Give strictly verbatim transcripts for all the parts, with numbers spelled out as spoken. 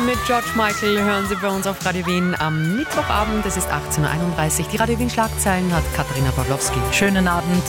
mit George Michael hören Sie bei uns auf Radio Wien am Mittwochabend. Es ist achtzehn Uhr einunddreißig. Die Radio Wien Schlagzeilen hat Katharina Pawlowski. Schönen Abend.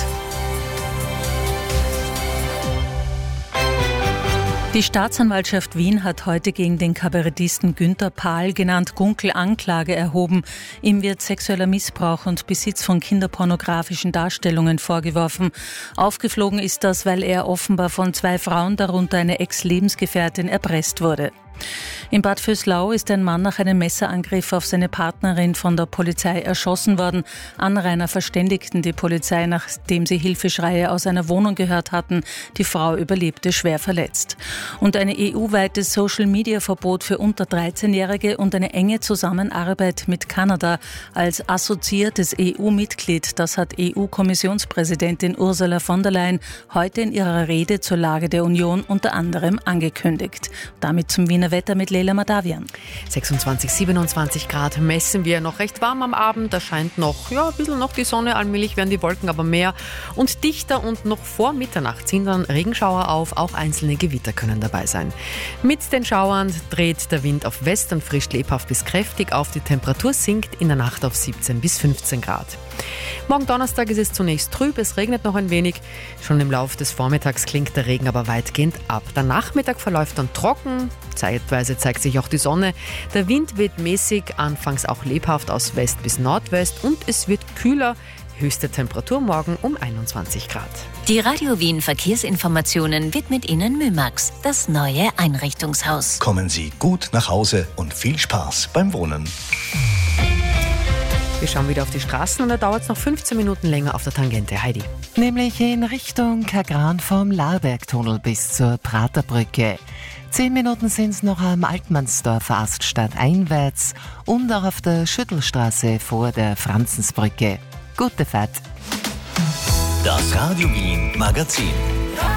Die Staatsanwaltschaft Wien hat heute gegen den Kabarettisten Günther Pahl, genannt Gunkel, Anklage erhoben. Ihm wird sexueller Missbrauch und Besitz von kinderpornografischen Darstellungen vorgeworfen. Aufgeflogen ist das, weil er offenbar von zwei Frauen, darunter eine Ex-Lebensgefährtin, erpresst wurde. In Bad Vöslau ist ein Mann nach einem Messerangriff auf seine Partnerin von der Polizei erschossen worden. Anrainer verständigten die Polizei, nachdem sie Hilfeschreie aus einer Wohnung gehört hatten. Die Frau überlebte schwer verletzt. Und ein E U-weites Social-Media-Verbot für unter dreizehnjährige und eine enge Zusammenarbeit mit Kanada als assoziiertes E U-Mitglied, das hat E U-Kommissionspräsidentin Ursula von der Leyen heute in ihrer Rede zur Lage der Union unter anderem angekündigt. Damit zum Wiener Wetter mit Leila Madavian. sechsundzwanzig, siebenundzwanzig Grad messen wir, noch recht warm am Abend. Da scheint noch, ja, ein bisschen noch die Sonne, allmählich werden die Wolken aber mehr und dichter und noch vor Mitternacht ziehen dann Regenschauer auf, auch einzelne Gewitter können dabei sein. Mit den Schauern dreht der Wind auf West und frischt lebhaft bis kräftig auf. Die Temperatur sinkt in der Nacht auf siebzehn bis fünfzehn Grad. Morgen Donnerstag ist es zunächst trüb, es regnet noch ein wenig. Schon im Laufe des Vormittags klingt der Regen aber weitgehend ab. Der Nachmittag verläuft dann trocken, zeitweise zeigt sich auch die Sonne. Der Wind wird mäßig, anfangs auch lebhaft aus West bis Nordwest und es wird kühler. Höchste Temperatur morgen um einundzwanzig Grad. Die Radio Wien Verkehrsinformationen widmet Ihnen Mümax, das neue Einrichtungshaus. Kommen Sie gut nach Hause und viel Spaß beim Wohnen. Wir schauen wieder auf die Straßen und da dauert es noch fünfzehn Minuten länger auf der Tangente. Heidi. Nämlich in Richtung Kagran vom Lahrbergtunnel bis zur Praterbrücke. Zehn Minuten sind es noch am Altmannsdorfer Aststadt einwärts und auch auf der Schüttelstraße vor der Franzensbrücke. Gute Fahrt. Das Radio Wien Magazin.